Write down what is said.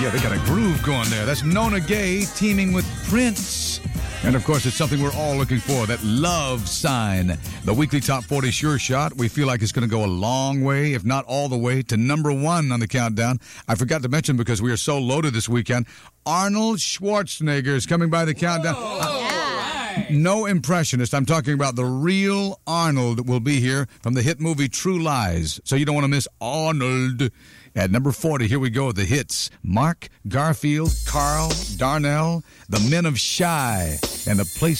Yeah, they got a groove going there. That's Nona Gay teaming with Prince. And, of course, it's something we're all looking for, that love sign. The weekly Top 40 Sure Shot, we feel like it's going to go a long way, if not all the way, to number one on the countdown. I forgot to mention, because we are so loaded this weekend, Arnold Schwarzenegger is coming by the countdown. No impressionist. I'm talking about the real Arnold will be here from the hit movie True Lies. So you don't want to miss Arnold. At number 40, here we go, the hits. Mark, Garfield, Carl, Darnell, The Men of Shy, and the place